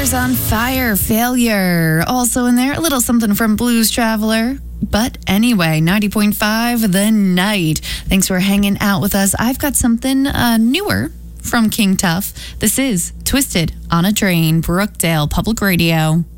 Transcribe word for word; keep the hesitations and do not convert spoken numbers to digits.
Earth on Fire, Failure. Also in there, a little something from Blues Traveler. But anyway, ninety point five The Night. Thanks for hanging out with us. I've got something uh, newer from King Tuff. This is Twisted on a Train, Brookdale Public Radio.